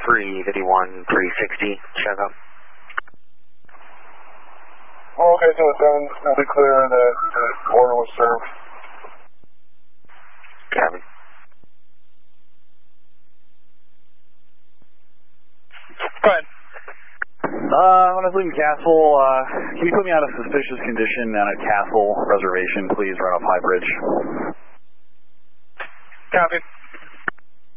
351, 360, check up. Oh, okay, so it's done. It'll be clear that the order was served. Copy. Go ahead. When I was leaving Castle, can you put me on a suspicious condition on a Castle reservation, please, right off High Bridge? Copy.